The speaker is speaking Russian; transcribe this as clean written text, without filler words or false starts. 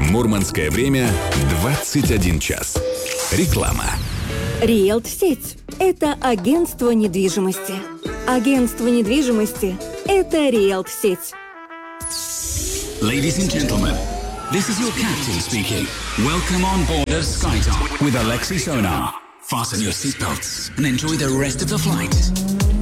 Мурманское время 21 час. Реклама. Риэлт-сеть – это агентство недвижимости. Агентство недвижимости – это Риэлт-сеть. Ladies and gentlemen, this is your captain speaking. Welcome on board of SkyTalk with Alexi Sonar. Fasten your seatbelts and enjoy the rest of the flight.